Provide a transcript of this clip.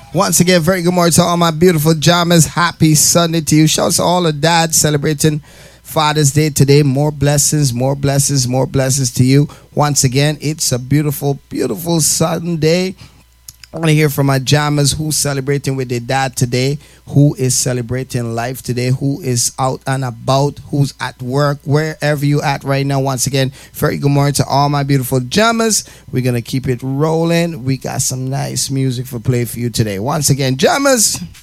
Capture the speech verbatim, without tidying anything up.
Once again, very good morning to all my beautiful jammers. Happy Sunday to you. Shouts to all the dads celebrating Father's Day today. More blessings, more blessings, more blessings to you. Once again, it's a beautiful, beautiful Sunday. I want to hear from my jammers who's celebrating with their dad today, who is celebrating life today, who is out and about, who's at work, wherever you at right now. Once again, very good morning to all my beautiful jammers. We're going to keep it rolling. We got some nice music for play for you today. Once again, jammers.